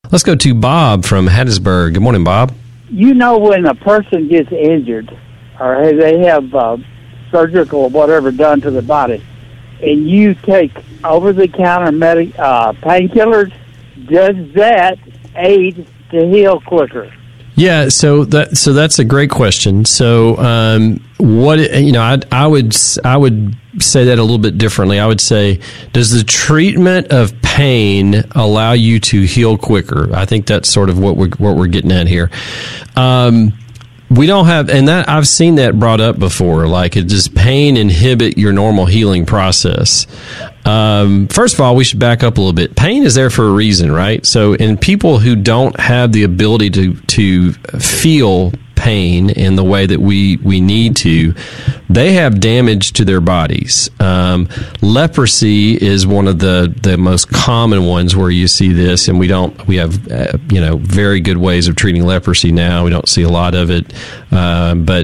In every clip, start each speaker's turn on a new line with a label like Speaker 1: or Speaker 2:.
Speaker 1: Let's go to Bob from Hattiesburg. Good morning, Bob.
Speaker 2: You know, when a person gets injured or they have surgical or whatever done to the body, and you take over-the-counter painkillers, does that aid to heal quicker?
Speaker 1: Yeah, so that's a great question. So, I would say that a little bit differently. I would say, does the treatment of pain allow you to heal quicker? I think that's sort of what we're getting at here. We don't have, and that I've seen that brought up before. Like, does pain inhibit your normal healing process? First of all, we should back up a little bit. Pain is there for a reason, right? So, in people who don't have the ability to feel pain in the way that we need to, they have damage to their bodies. Leprosy is one of the most common ones where you see this, and we have very good ways of treating leprosy now. We don't see a lot of it, but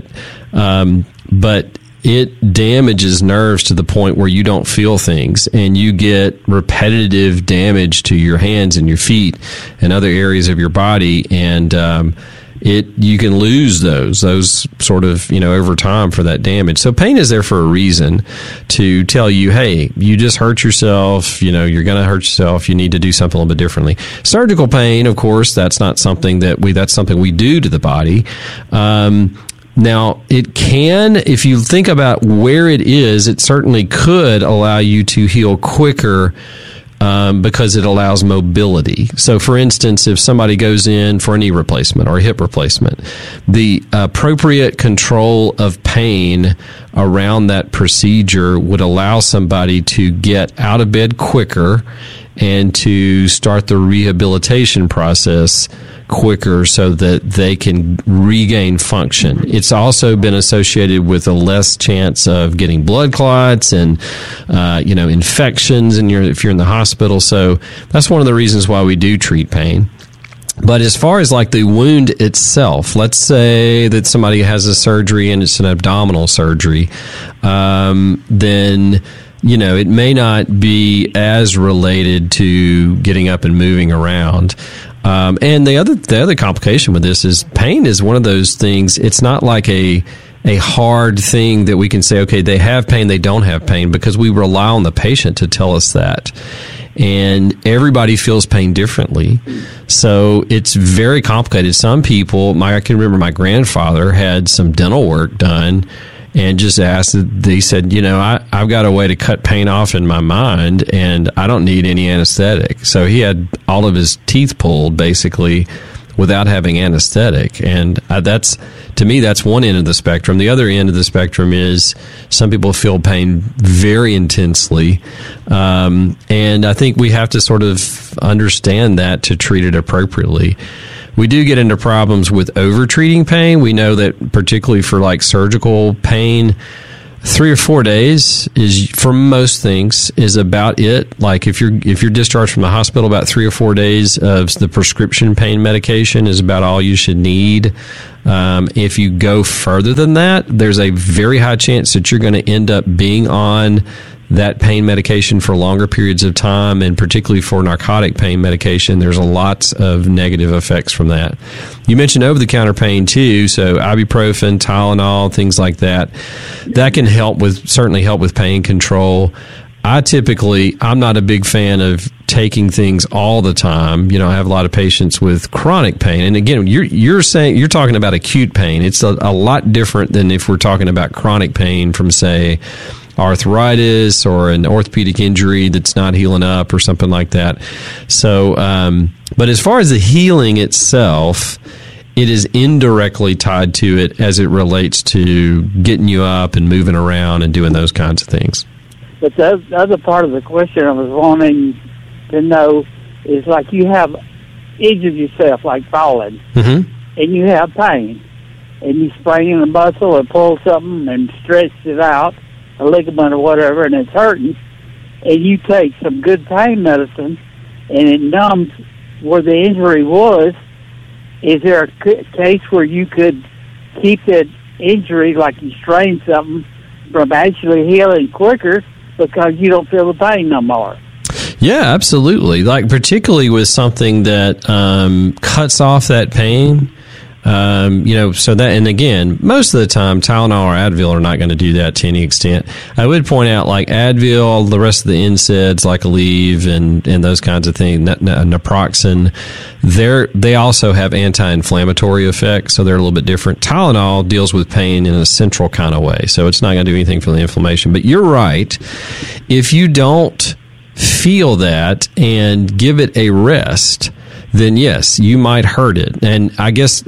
Speaker 1: it damages nerves to the point where you don't feel things, and you get repetitive damage to your hands and your feet and other areas of your body, and you can lose those sort of, over time for that damage. So pain is there for a reason, to tell you, hey, you just hurt yourself, you're going to hurt yourself, you need to do something a little bit differently. Surgical pain, of course, that's not something that's something we do to the body. Now, it can, if you think about where it is, it certainly could allow you to heal quicker, because it allows mobility. So, for instance, if somebody goes in for a knee replacement or a hip replacement, the appropriate control of pain around that procedure would allow somebody to get out of bed quicker and to start the rehabilitation process quicker so that they can regain function. It's also been associated with a less chance of getting blood clots and infections if you're in the hospital. So that's one of the reasons why we do treat pain. But as far as like the wound itself, let's say that somebody has a surgery and it's an abdominal surgery, then it may not be as related to getting up and moving around. And the other complication with this is pain is one of those things. It's not like a hard thing that we can say, okay, they have pain, they don't have pain, because we rely on the patient to tell us that. And everybody feels pain differently. So it's very complicated. Some people, I can remember my grandfather had some dental work done and just asked, they said, I've got a way to cut pain off in my mind, and I don't need any anesthetic. So he had all of his teeth pulled, basically, without having anesthetic. And to me, that's one end of the spectrum. The other end of the spectrum is some people feel pain very intensely. And I think we have to sort of understand that to treat it appropriately. We do get into problems with over-treating pain. We know that particularly for like surgical pain, 3 or 4 days is, for most things, is about it. Like if you're discharged from the hospital, about 3 or 4 days of the prescription pain medication is about all you should need. If you go further than that, there's a very high chance that you're going to end up being on that pain medication for longer periods of time, and particularly for narcotic pain medication, there's lots of negative effects from that. You mentioned over-the-counter pain too, so ibuprofen, Tylenol, things like that. That can certainly help with pain control. I'm not a big fan of taking things all the time. I have a lot of patients with chronic pain, and again, you're talking about acute pain. It's a lot different than if we're talking about chronic pain from, say, arthritis or an orthopedic injury that's not healing up or something like that. So, but as far as the healing itself, it is indirectly tied to it as it relates to getting you up and moving around and doing those kinds of things.
Speaker 2: But the other part of the question I was wanting to know is, like, you have injured yourself, like falling, and you have pain, and you sprain a muscle or pull something and stretch it out, a ligament or whatever, and it's hurting, and you take some good pain medicine, and it numbs where the injury was. Is there a case where you could keep that injury, like you strained something, from actually healing quicker because you don't feel the pain no more?
Speaker 1: Yeah, absolutely. Like particularly with something that cuts off that pain. So that, and again, most of the time, Tylenol or Advil are not going to do that to any extent. I would point out, like Advil, the rest of the NSAIDs, like Aleve and those kinds of things, naproxen, they also have anti-inflammatory effects, so they're a little bit different. Tylenol deals with pain in a central kind of way, so it's not going to do anything for the inflammation. But you're right. If you don't feel that and give it a rest, then yes, you might hurt it. And I guess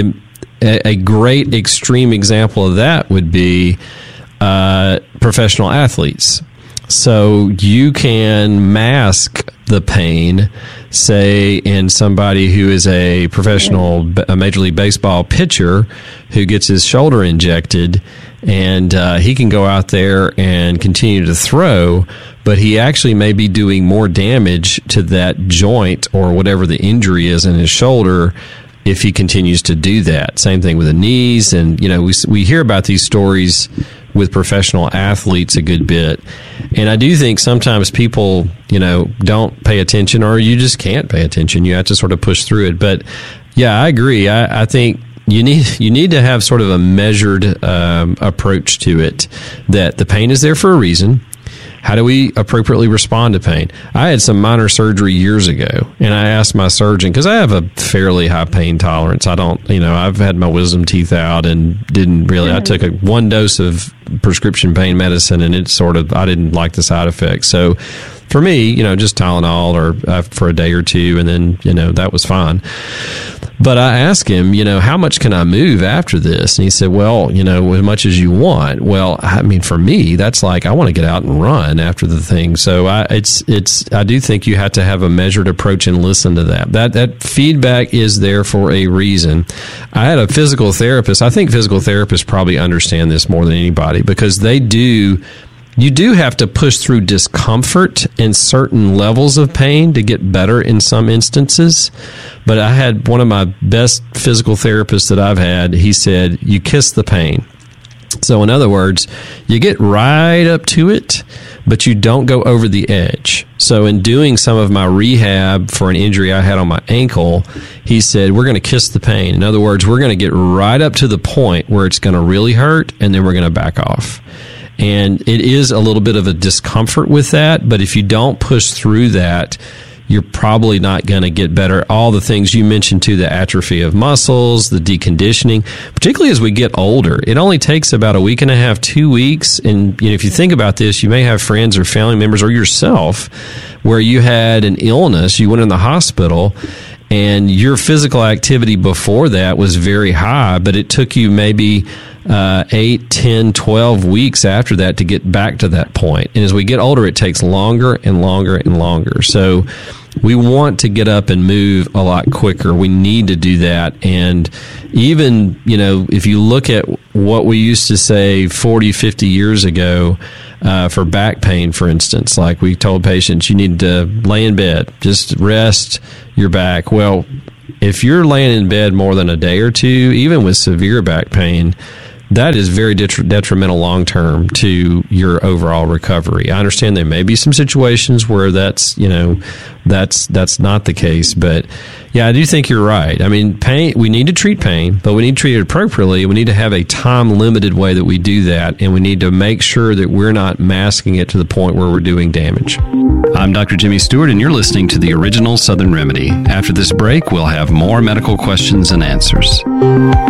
Speaker 1: a great extreme example of that would be professional athletes. So you can mask the pain, say, in somebody who is a professional Major League Baseball pitcher who gets his shoulder injected, and he can go out there and continue to throw, but he actually may be doing more damage to that joint or whatever the injury is in his shoulder if he continues to do that. Same thing with the knees. And, we hear about these stories with professional athletes a good bit. And I do think sometimes people, don't pay attention, or you just can't pay attention. You have to sort of push through it. But yeah, I agree. I think you need to have sort of a measured approach to it, that the pain is there for a reason. How do we appropriately respond to pain? I had some minor surgery years ago, and I asked my surgeon, because I have a fairly high pain tolerance. I don't, I've had my wisdom teeth out and didn't really, I took one dose of prescription pain medicine, and I didn't like the side effects. So for me, just Tylenol or for a day or two, and then, that was fine. But I asked him, how much can I move after this? And he said, well, as much as you want. Well, I mean, for me, that's like, I want to get out and run after the thing. So I do think you have to have a measured approach and listen to that. That feedback is there for a reason. I had a physical therapist. I think physical therapists probably understand this more than anybody, because you do have to push through discomfort and certain levels of pain to get better in some instances. But I had one of my best physical therapists that I've had. He said, you kiss the pain. So in other words, you get right up to it, but you don't go over the edge. So in doing some of my rehab for an injury I had on my ankle, he said, we're going to kiss the pain. In other words, we're going to get right up to the point where it's going to really hurt, and then we're going to back off. And it is a little bit of a discomfort with that, but if you don't push through that, you're probably not going to get better. All the things you mentioned too, the atrophy of muscles, the deconditioning, particularly as we get older. It only takes about a week and a half, 2 weeks. And if you think about this, you may have friends or family members or yourself where you had an illness, you went in the hospital, and your physical activity before that was very high, but it took you maybe 8, 10, 12 weeks after that to get back to that point. And as we get older, it takes longer and longer and longer. So we want to get up and move a lot quicker. We need to do that. And even, if you look at what we used to say 40, 50 years ago, for back pain, for instance, like we told patients, you need to lay in bed, just rest your back. Well, if you're laying in bed more than a day or two, even with severe back pain, that is very detrimental long-term to your overall recovery. I understand there may be some situations where that's not the case, but yeah, I do think you're right. I mean, pain, we need to treat pain, but we need to treat it appropriately. We need to have a time-limited way that we do that, and we need to make sure that we're not masking it to the point where we're doing damage. I'm Dr. Jimmy Stewart, and you're listening to The Original Southern Remedy. After this break, we'll have more medical questions and answers.